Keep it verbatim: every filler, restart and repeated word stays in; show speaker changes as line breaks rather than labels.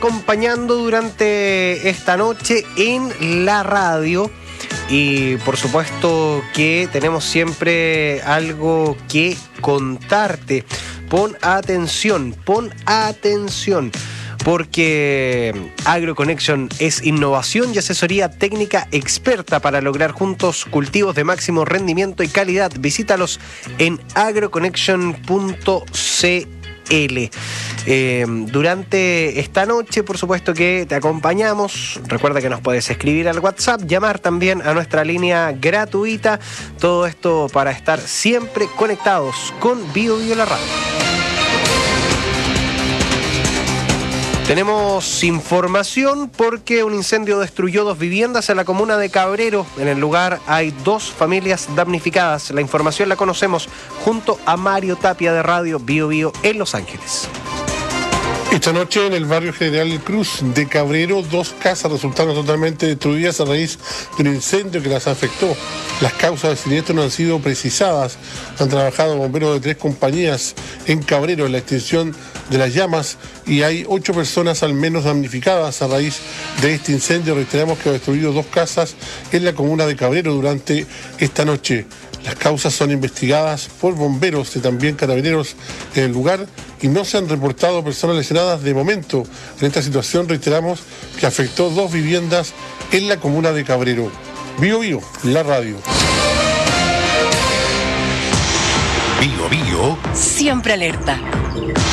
acompañando durante esta noche en la radio. Y por supuesto que tenemos siempre algo que contarte. Pon atención, pon atención. Porque AgroConnection es innovación y asesoría técnica experta para lograr juntos cultivos de máximo rendimiento y calidad. Visítalos en agroconnection punto c l. Eh, durante esta noche, por supuesto que te acompañamos. Recuerda que nos puedes escribir al WhatsApp, llamar también a nuestra línea gratuita. Todo esto para estar siempre conectados con Bio Bio la Radio. Tenemos información porque un incendio destruyó dos viviendas en la comuna de Cabrero. En el lugar hay dos familias damnificadas. La información la conocemos junto a Mario Tapia de Radio Bio Bio en Los Ángeles.
Esta noche en el barrio General Cruz de Cabrero, dos casas resultaron totalmente destruidas a raíz de un incendio que las afectó. Las causas del siniestro no han sido precisadas. Han trabajado bomberos de tres compañías en Cabrero en la extinción de las llamas y hay ocho personas al menos damnificadas a raíz de este incendio. Reiteramos que ha destruido dos casas en la comuna de Cabrero durante esta noche. Las causas son investigadas por bomberos y también carabineros en el lugar y no se han reportado personas lesionadas de momento. En esta situación reiteramos que afectó dos viviendas en la comuna de Cabrero. Bio Bio, la radio.
Bio Bio.
Siempre alerta.